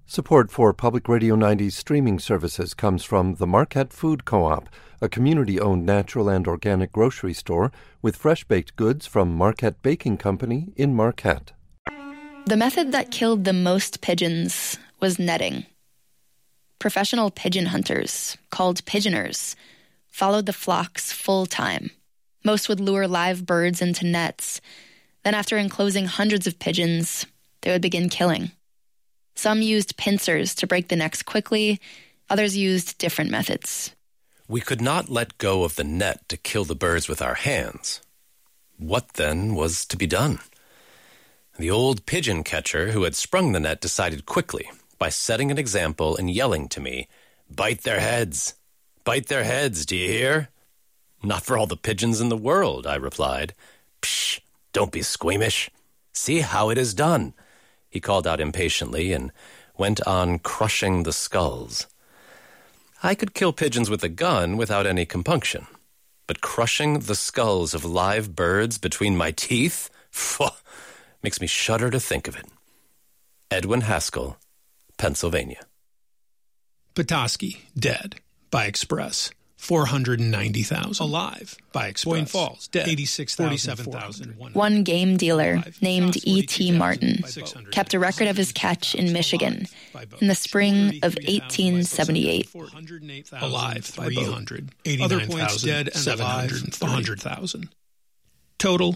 Support for Public Radio 90's streaming services comes from the Marquette Food Co-op, a community-owned natural and organic grocery store with fresh-baked goods from Marquette Baking Company in Marquette. The method that killed the most pigeons was netting. Professional pigeon hunters, called pigeoners, followed the flocks full-time. Most would lure live birds into nets. Then after enclosing hundreds of pigeons, they would begin killing. Some used pincers to break the necks quickly. Others used different methods. We could not let go of the net to kill the birds with our hands. What, then, was to be done? The old pigeon catcher who had sprung the net decided quickly, by setting an example and yelling to me, "Bite their heads! Bite their heads, do you hear?" "Not for all the pigeons in the world," I replied. "Psh, don't be squeamish. See how it is done," he called out impatiently and went on crushing the skulls. I could kill pigeons with a gun without any compunction, but crushing the skulls of live birds between my teeth? Phew, makes me shudder to think of it. Edwin Haskell, Pennsylvania. Petoskey, dead, by express, 490,000. Alive, by express. Boyne Falls, dead, 86,047,000. One game dealer named E.T. Martin kept a record of his catch in Michigan in the spring of 1878. Alive, by 300. Other points dead and alive, 100,000. Total,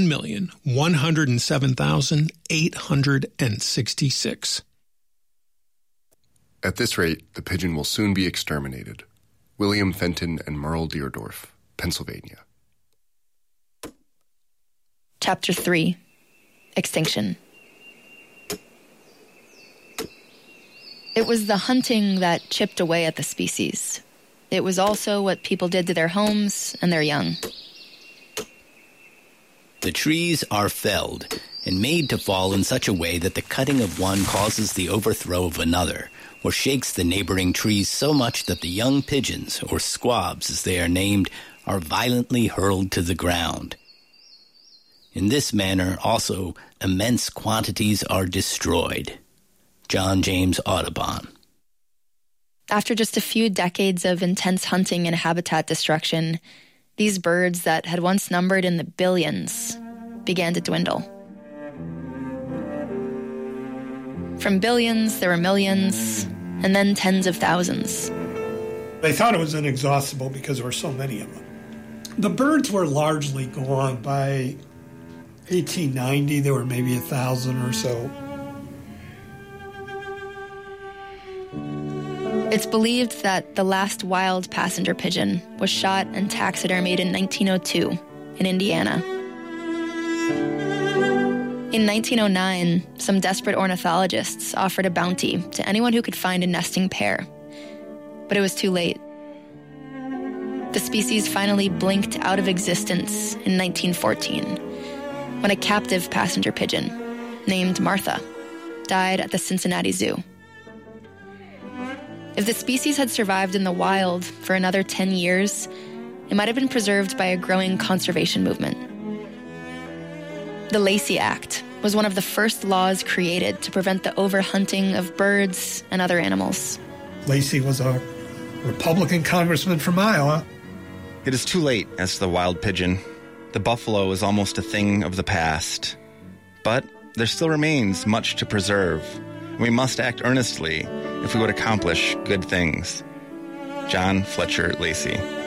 1,107,866. At this rate, the pigeon will soon be exterminated. William Fenton and Merle Deardorff, Pennsylvania. Chapter 3. Extinction. It was the hunting that chipped away at the species. It was also what people did to their homes and their young. The trees are felled and made to fall in such a way that the cutting of one causes the overthrow of another, or shakes the neighboring trees so much that the young pigeons, or squabs as they are named, are violently hurled to the ground. In this manner, also, immense quantities are destroyed. John James Audubon. After just a few decades of intense hunting and habitat destruction, these birds that had once numbered in the billions began to dwindle. From billions, there were millions, and then tens of thousands. They thought it was inexhaustible because there were so many of them. The birds were largely gone. By 1890, there were maybe 1,000 or so. It's believed that the last wild passenger pigeon was shot and taxidermied in 1902 in Indiana. In 1909, some desperate ornithologists offered a bounty to anyone who could find a nesting pair. But it was too late. The species finally blinked out of existence in 1914, when a captive passenger pigeon named Martha died at the Cincinnati Zoo. If the species had survived in the wild for another 10 years, it might have been preserved by a growing conservation movement. The Lacey Act was one of the first laws created to prevent the overhunting of birds and other animals. Lacey was a Republican congressman from Iowa. It is too late as to the wild pigeon. The buffalo is almost a thing of the past. But there still remains much to preserve. We must act earnestly if we would accomplish good things. John Fletcher Lacey.